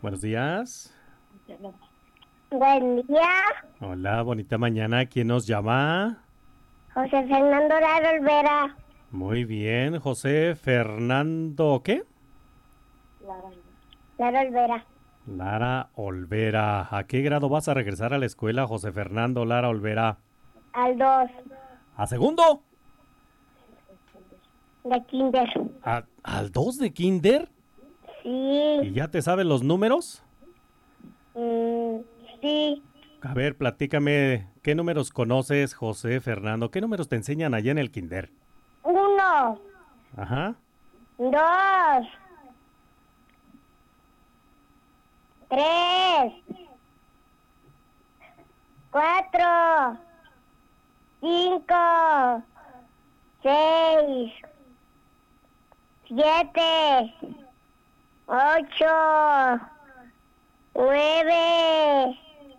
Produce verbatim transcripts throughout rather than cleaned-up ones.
Buenos días. Buen día, Hola, bonita mañana. ¿Quién nos llama? José Fernando Lara Olvera. Muy bien, José Fernando, ¿qué? Lara Olvera. Lara Olvera. ¿A qué grado vas a regresar a la escuela, José Fernando Lara Olvera? Al dos, ¿A segundo? de kinder. ¿A- ¿Al dos de kinder? ¿Y Sí, ya te sabes los números? mm, sí, A ver, platícame, ¿qué números conoces, José Fernando? ¿Qué números te enseñan allá en el kinder? uno, Ajá. dos, tres, cuatro, cinco, seis, siete, ocho, nueve,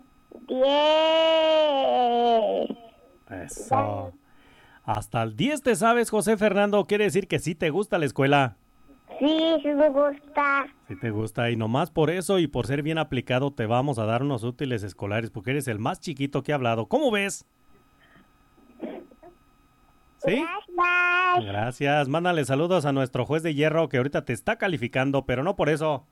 diez. Eso. Hasta el diez te sabes, José Fernando. Quiere decir que sí te gusta la escuela. Sí, sí me gusta. Sí te gusta y nomás por eso y por ser bien aplicado te vamos a dar unos útiles escolares porque eres el más chiquito que ha hablado. ¿Cómo ves? ¿Sí? Gracias. Gracias. Mándale saludos a nuestro juez de hierro que ahorita te está calificando, pero no por eso.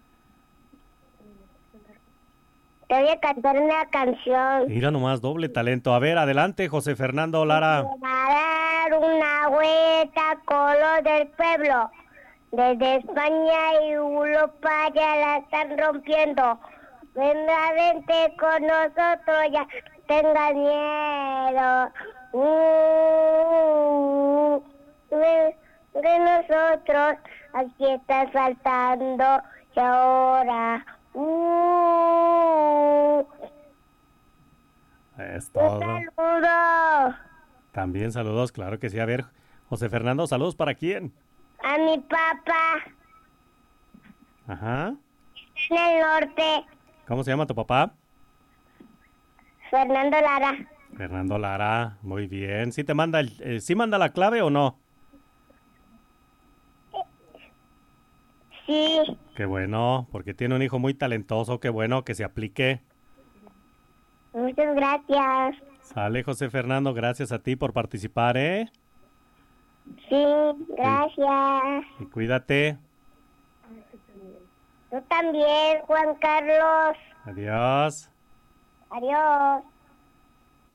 Te voy a cantar una canción. Mira nomás, doble talento. A ver, adelante, José Fernando Lara. Va a dar una vuelta con los del pueblo. Desde España y Europa ya la están rompiendo. Venga, vente con nosotros, ya tengas miedo. Uh, de, de nosotros, aquí está saltando y ahora. Uh, Es un todo. saludo También saludos, claro que sí. A ver, José Fernando, saludos para quién. a mi papá Ajá. en el norte, ¿Cómo se llama tu papá? Fernando Lara. Fernando Lara. Muy bien. ¿Sí te manda el, eh, ¿sí manda la clave o no? Sí, Qué bueno, porque tiene un hijo muy talentoso. Qué bueno que se aplique. muchas gracias. Sale, José Fernando. Gracias a ti por participar, ¿eh? Sí, gracias. Y cuídate. Tú también, Juan Carlos. Adiós. Adiós.